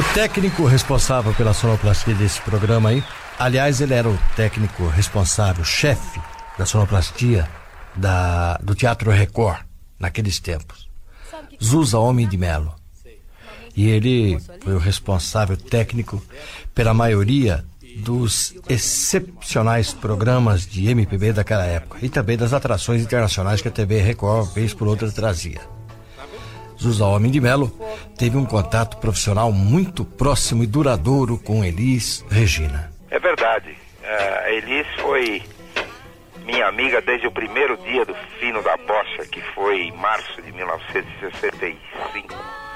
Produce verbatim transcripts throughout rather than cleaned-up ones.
O técnico responsável pela sonoplastia desse programa aí, aliás, ele era o técnico responsável, chefe da sonoplastia da, do Teatro Record, naqueles tempos. Zusa Homem de Melo. E ele foi o responsável técnico pela maioria dos excepcionais programas de M P B daquela época e também das atrações internacionais que a T V Record, vez por outra, trazia. Zusa Homem de Melo teve um contato profissional muito próximo e duradouro com Elis Regina. É verdade. A Elis foi minha amiga desde o primeiro dia do Fino da Bossa, que foi em março de mil novecentos e sessenta e cinco.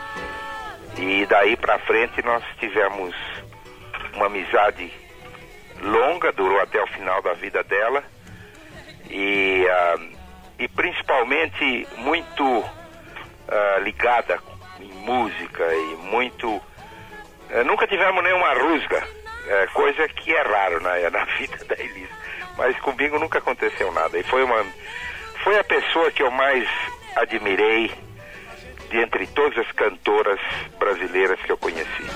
E daí pra frente nós tivemos uma amizade longa, durou até o final da vida dela. E, uh, e principalmente muito uh, ligada em música e muito... Uh, nunca tivemos nenhuma rusga, uh, coisa que é raro na, na vida da Elis. Mas comigo nunca aconteceu nada. E foi uma, foi a pessoa que eu mais admirei de entre todas as cantoras brasileiras que eu conheci.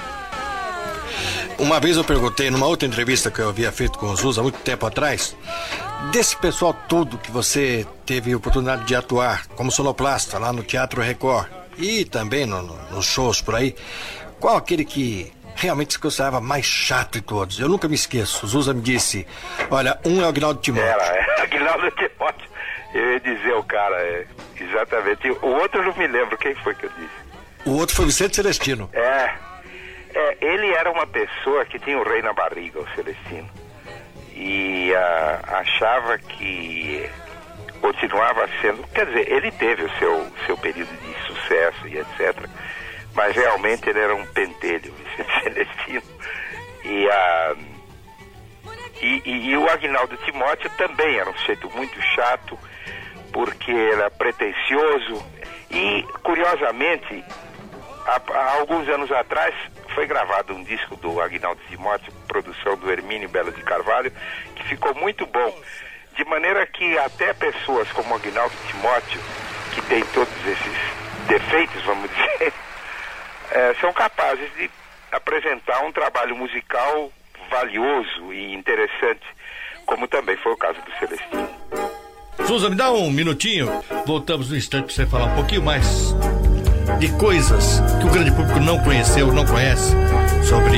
Uma vez eu perguntei, numa outra entrevista que eu havia feito com o Zusa há muito tempo atrás, desse pessoal todo que você teve a oportunidade de atuar como sonoplasta lá no Teatro Record e também no, no, nos shows por aí, qual aquele que realmente se considerava mais chato de todos? Eu nunca me esqueço. O Zusa me disse, olha, um é o Aguinaldo Timóteo. Era, é, Aguinaldo Timóteo. Eu ia dizer o cara, é, exatamente. O outro eu não me lembro quem foi que eu disse. O outro foi Vicente Celestino. É, é ele era uma pessoa que tinha o rei na barriga, o Celestino. E uh, achava que continuava sendo... Quer dizer, ele teve o seu, seu período de sucesso e etcétera. Mas realmente ele era um pentelho, Vicente Celestino. E, uh, e, e, e o Aguinaldo Timóteo também era um sujeito muito chato, porque era pretensioso. E, curiosamente, há, há alguns anos atrás, foi gravado um disco do Aguinaldo Timóteo, produção do Hermínio Belo de Carvalho, que ficou muito bom. De maneira que até pessoas como o Aguinaldo Timóteo, que tem todos esses defeitos, vamos dizer... É, são capazes de apresentar um trabalho musical valioso e interessante, como também foi o caso do Celestino. Zusa, me dá um minutinho, voltamos no instante para você falar um pouquinho mais de coisas que o grande público não conheceu, não conhece, sobre